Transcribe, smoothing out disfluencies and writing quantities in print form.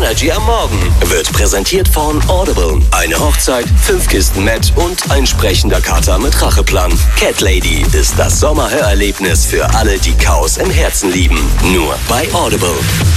Energy am Morgen wird präsentiert von Audible. Eine Hochzeit, 5 Kisten Met und ein sprechender Kater mit Racheplan. Cat Lady ist das Sommerhörerlebnis für alle, die Chaos im Herzen lieben. Nur bei Audible.